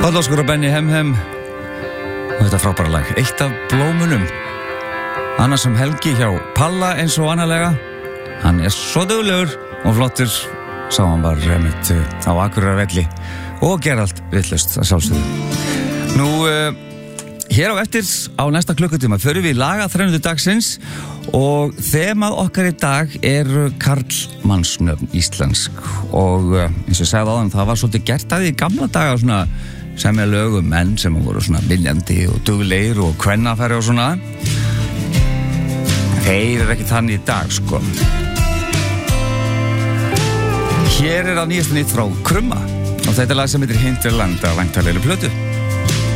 Bollóskur og Benny Hem og þetta frábæra lag, eitt af blómunum. Annars Helgi hjá Palla eins og annarlega. Hann svo duglegur og flottur. Sá hann var mitt á Akureyravelli og gera allt vitlaust að sjálfsögðu. Nú, hér á eftir á næsta klukkutíma förum við í lagaþrennu dagsins og þemað okkar í dag karlmannsnöfn íslensk og eins og ég sagði áðan, það var svolítið gert að því í gamla daga svona semja lög menn sem voru svona viljandi og duglegir og kvennafæri og svona. Þeir ekki þannig í dag, sko. Hér á nýjasta nýtt frá Krumma og þetta lag sem heitir Hinterland af væntanlegri plötu.